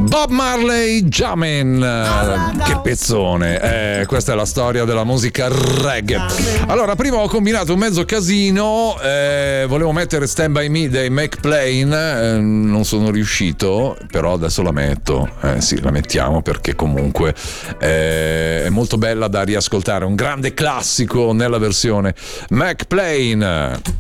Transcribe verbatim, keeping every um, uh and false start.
Bob Marley, Jammin', che pezzone, eh, questa è la storia della musica reggae. Allora, prima ho combinato un mezzo casino, eh, volevo mettere Stand By Me dei McPlain, eh, non sono riuscito, però adesso la metto, eh, sì, la mettiamo perché comunque eh, è molto bella da riascoltare, un grande classico nella versione McPlain.